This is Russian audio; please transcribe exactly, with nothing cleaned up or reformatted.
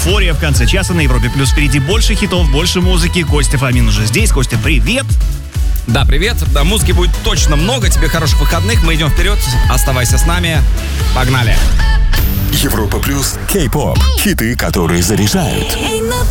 Эйфория в конце часа на Европе Плюс. Впереди больше хитов, больше музыки. Костя Фомин уже здесь. Костя, привет! Да, привет. Да, музыки будет точно много. Тебе хороших выходных. Мы идем вперед. Оставайся с нами. Погнали. Европа Плюс Кей-поп. Хиты, которые заряжают.